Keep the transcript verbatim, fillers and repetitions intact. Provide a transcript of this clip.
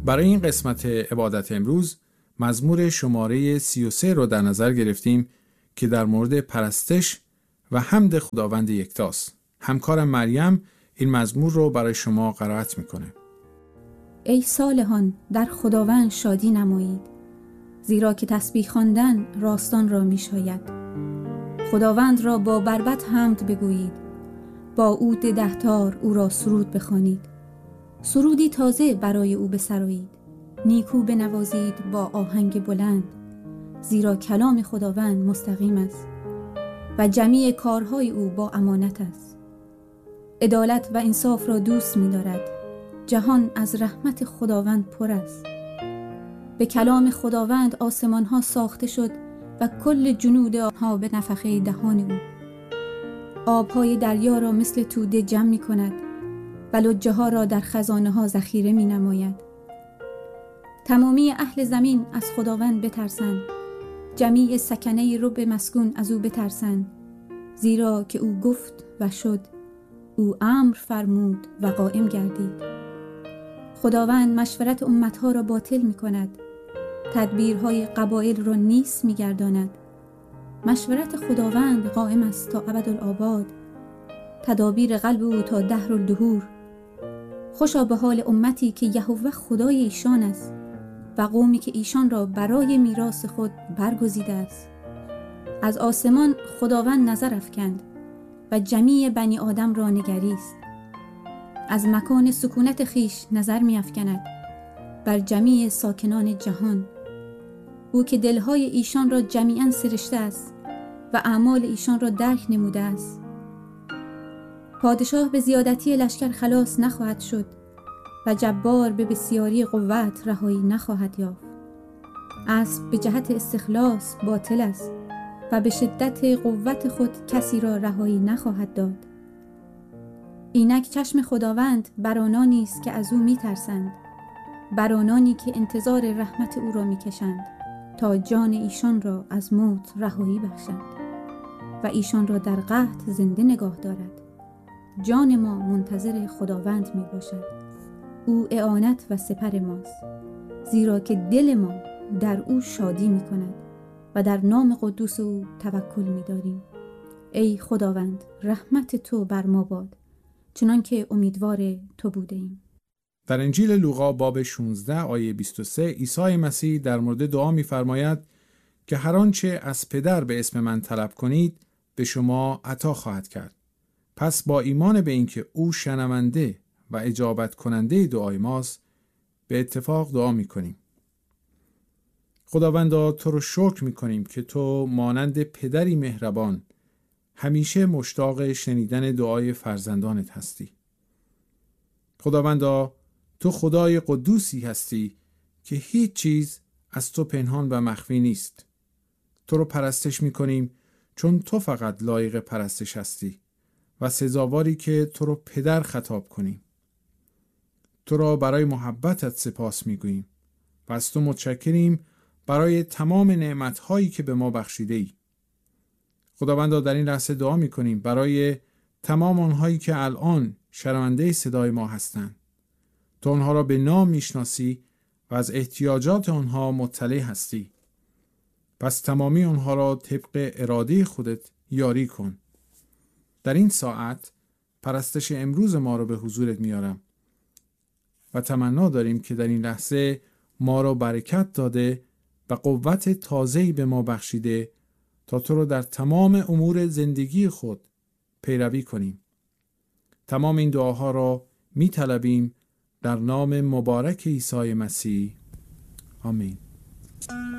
برای این قسمت عبادت امروز مزمور شماره سی و سه رو در نظر گرفتیم که در مورد پرستش و حمد خداوند یکتاست. همکارم مریم این مزمور رو برای شما قرائت میکنه. ای صالحان در خداوند شادی نمایید، زیرا که تسبیح خواندن راستان را میشاید. خداوند را با بربط حمد بگویید، با عود دهتار او را سرود بخوانید. سرودی تازه برای او بسرایید، نیکو بنوازید با آهنگ بلند، زیرا کلام خداوند مستقیم است و جمیع کارهای او با امانت است. عدالت و انصاف را دوست می‌دارد. جهان از رحمت خداوند پر است. به کلام خداوند آسمان ها ساخته شد و کل جنود آنها به نفخه دهان او. آبهای دریا را مثل توده جمع می کند و لجه ها را در خزانه ها ذخیره می نماید. تمامی اهل زمین از خداوند بترسند، جمیع سکنه رب مسکون از او بترسند، زیرا که او گفت و شد، او امر فرمود و قائم گردید. خداوند مشورت امتها را باطل می کند، تدبیرهای قبایل را نیست می گرداند. مشورت خداوند قائم است تا ابدالآباد، تدابیر قلب او تا دهر الدهور. خوشا به حال امتی که یهوه خدای ایشان است و قومی که ایشان را برای میراث خود برگزیده است. از آسمان خداوند نظر افکند و جمیع بنی آدم را نگریست. از مکان سکونت خیش نظر می افکند بر جمیع ساکنان جهان. او که دلهای ایشان را جمیعاً سرشته است و اعمال ایشان را درک نموده است. پادشاه به زیادتی لشکر خلاص نخواهد شد و جبار به بسیاری قوت رهایی نخواهد یافت. اسب به جهت استخلاص باطل است و به شدت قوت خود کسی را رهایی نخواهد داد. اینک چشم خداوند بر آنانی است که از او می‌ترسند، بر آنانی که انتظار رحمت او را می‌کشند، تا جان ایشان را از موت رهایی بخشند و ایشان را در قحط زنده نگاه دارد. جان ما منتظر خداوند می باشد. او اعانت و سپر ماست، زیرا که دل ما در او شادی می کند و در نام قدوس او توکل می داریم. ای خداوند رحمت تو بر ما باد، چنان که امیدوار تو بوده ایم. در انجیل لوقا باب شانزده آیه بیست و سه عیسی مسیح در مورد دعا می‌فرماید که هر آنچه از پدر به اسم من طلب کنید به شما عطا خواهد کرد. پس با ایمان به اینکه او شنونده و اجابت کننده دعای ماست به اتفاق دعا می‌کنیم. خداوندا تو رو شکر می‌کنیم که تو مانند پدری مهربان همیشه مشتاق شنیدن دعای فرزندانت هستی. خداوندا تو خدای قدوسی هستی که هیچ چیز از تو پنهان و مخفی نیست. تو رو پرستش می‌کنیم چون تو فقط لایق پرستش هستی و سزاواری که تو رو پدر خطاب کنیم. تو را برای محبتت سپاس می‌گوییم و از تو متشکریم برای تمام نعمت‌هایی که به ما بخشیده‌ای. خداوندا در این لحظه دعا می‌کنیم برای تمام آنهایی که الان شنونده صدای ما هستند. تو آنها را به نام میشناسی و از احتیاجات آنها مطلع هستی. پس تمامی آنها را طبق اراده خودت یاری کن. در این ساعت پرستش امروز ما را به حضورت میارم و تمنا داریم که در این لحظه ما را برکت داده و قوت تازه‌ای به ما بخشیده تا تو را در تمام امور زندگی خود پیروی کنیم. تمام این دعاها را می‌طلبیم در نام مبارک عیسی مسیح. آمین.